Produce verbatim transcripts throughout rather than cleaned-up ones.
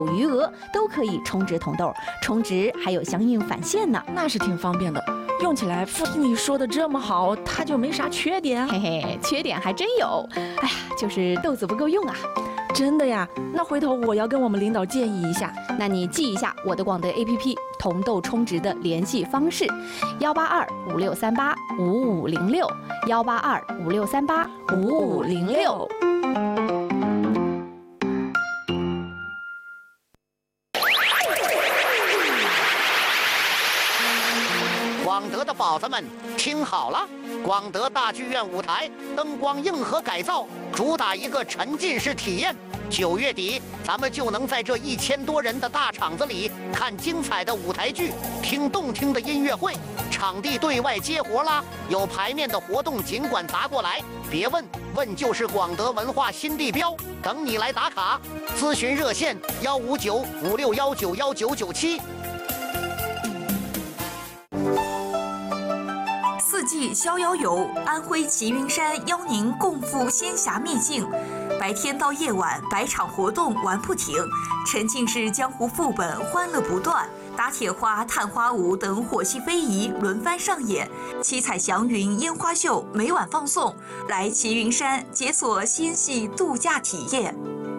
有余额都可以充值铜豆，充值还有相应返现呢， 那是挺方便的。用起来，父亲你说的这么好，它就没啥缺点啊？ 嘿嘿，缺点还真有。哎呀，就是豆子不够用啊。 真的呀？那回头我要跟我们领导建议一下。 那你记一下我的广德 A P P 铜豆充值的联系方式：幺八二五六三八五五零六，幺八二五六三八五五零六。 广德的宝子们，听好了！广德大剧院舞台灯光硬核改造，主打一个沉浸式体验。九月底，咱们就能在这一千多人的大场子里看精彩的舞台剧，听动听的音乐会。场地对外接活啦，有排面的活动尽管砸过来，别问，问就是广德文化新地标，等你来打卡。咨询热线：幺五九五六幺九幺九九七。 四季逍遥游，安徽齐云山邀您共赴仙侠秘境。白天到夜晚，百场活动玩不停，沉浸式江湖副本欢乐不断，打铁花、探花舞等火系非遗轮番上演，七彩祥云烟花秀每晚放送。来齐云山解锁仙系度假体验。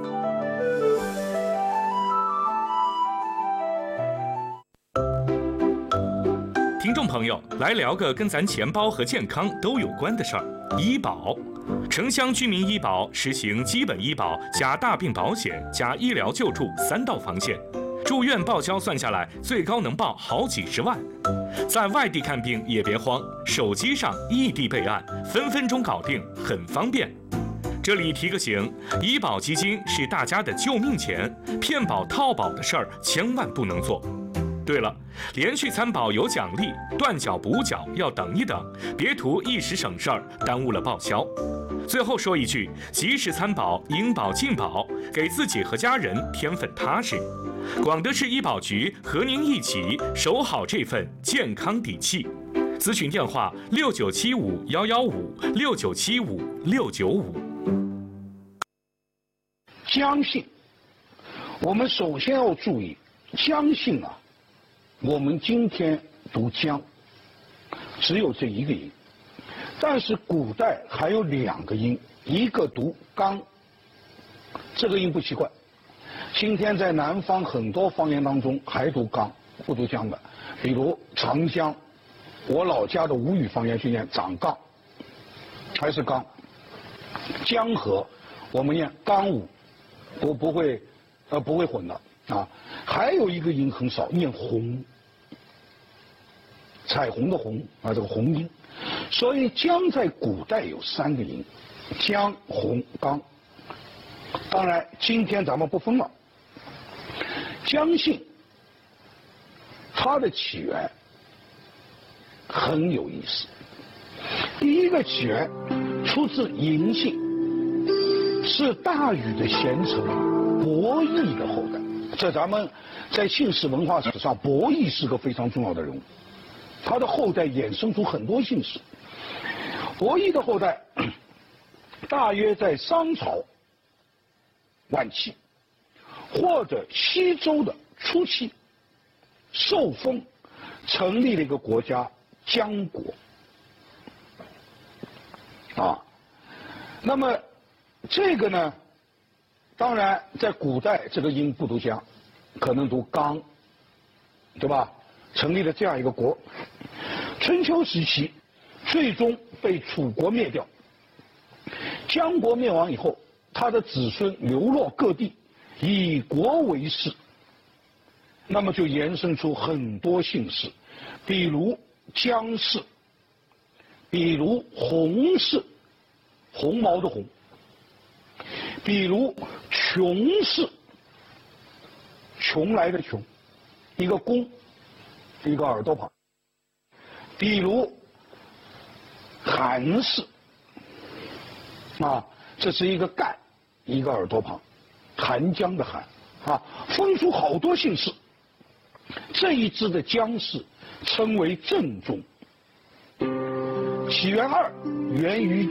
听众朋友，来聊个跟咱钱包和健康都有关的事儿——医保。城乡居民医保实行基本医保加大病保险加医疗救助三道防线，住院报销算下来最高能报好几十万。在外地看病也别慌，手机上异地备案，分分钟搞定，很方便。这里提个醒，医保基金是大家的救命钱，骗保套保的事儿千万不能做。对了，连续参保有奖励，断缴补缴要等一等，别图一时省事儿，耽误了报销。最后说一句，及时参保，应保尽保，给自己和家人添份踏实。广德市医保局和您一起守好这份健康底气。咨询电话：六九七五幺幺五六九七五六九五。 姜性，我们首先要注意，姜性啊。我们今天读姜，只有这一个音，但是古代还有两个音，一个读刚，这个音不奇怪。今天在南方很多方言当中还读刚，不读姜的，比如长江，我老家的吴语方言去念长杠，还是刚。江河，我们念刚武，不不会，呃不会混的啊。还有一个音很少，念红。彩虹的虹啊，这个红音，所以姜在古代有三个音，姜、红、刚。当然，今天咱们不分了。姜姓，它的起源很有意思。第一个起源出自嬴姓，是大禹的贤臣伯益的后代。这咱们在姓氏文化史上，伯益是个非常重要的人物。他的后代衍生出很多姓氏。伯益的后代大约在商朝晚期或者西周的初期受封，成立了一个国家姜国啊。那么这个呢，当然在古代这个音不读姜，可能读刚，对吧？成立了这样一个国。春秋时期最终被楚国灭掉。姜国灭亡以后，他的子孙流落各地，以国为氏，那么就延伸出很多姓氏，比如姜氏，比如洪氏，红毛的红，比如穷氏，穷来的穷，一个弓，一个耳朵旁，比如韩氏，啊，这是一个干，一个耳朵旁，韩江的韩，啊，分出好多姓氏。这一支的姜氏称为正宗。起源二源于